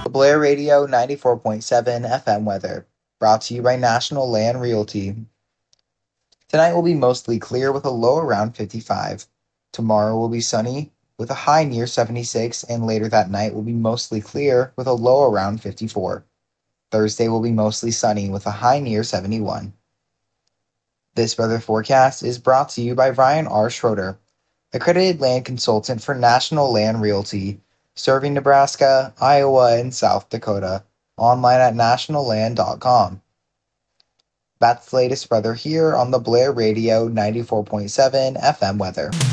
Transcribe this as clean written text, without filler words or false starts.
Blair Radio 94.7 FM weather, brought to you by National Land Realty. Tonight will be mostly clear with a low around 55. Tomorrow will be sunny with a high near 76, and later that night will be mostly clear with a low around 54. Thursday will be mostly sunny with a high near 71. This weather forecast is brought to you by Ryan R. Schroeder, accredited land consultant for National Land Realty, serving Nebraska, Iowa, and South Dakota. Online at nationalland.com. That's the latest weather here on the Blair Radio 94.7 FM weather.